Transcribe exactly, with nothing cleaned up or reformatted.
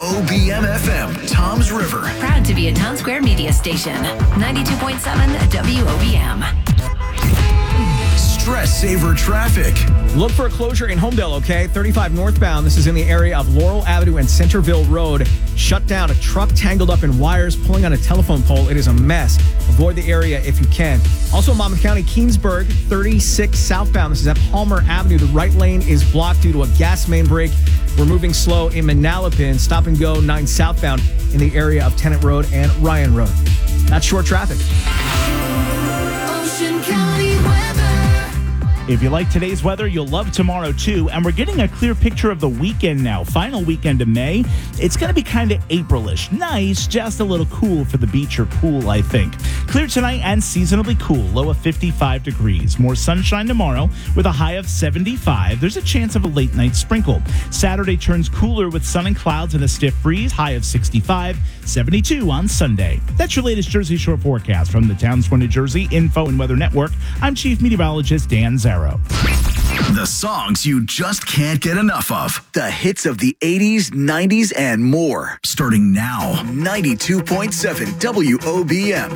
O B M F M, Toms River. Proud to be a Town Square media station. ninety-two point seven W O B M. Stress saver traffic. Look for a closure in Homedale, okay? thirty-five northbound. This is in the area of Laurel Avenue and Centerville Road. Shut down. A truck tangled up in wires pulling on a telephone pole. It is a mess. Avoid the area if you can. Also, Monmouth County, Keensburg, thirty-six southbound. This is at Palmer Avenue. The right lane is blocked due to a gas main break. We're moving slow in Manalapan. Stop and go nine southbound in the area of Tennant Road and Ryan Road. That's short traffic. Ocean County weather. If you like today's weather, you'll love tomorrow too. And we're getting a clear picture of the weekend now. Final weekend of May. It's going to be kind of April-ish. Nice, just a little cool for the beach or pool, I think. Clear tonight and seasonably cool. Low of fifty-five degrees. More sunshine tomorrow with a high of seventy-five. There's a chance of a late night sprinkle. Saturday turns cooler with sun and clouds and a stiff breeze. High of sixty-five. seventy-two on Sunday. That's your latest Jersey Shore forecast from the Town Square, New Jersey Info and Weather Network. I'm Chief Meteorologist Dan Zarrow. The songs you just can't get enough of. The hits of the eighties, nineties, and more. Starting now. ninety-two point seven W O B M.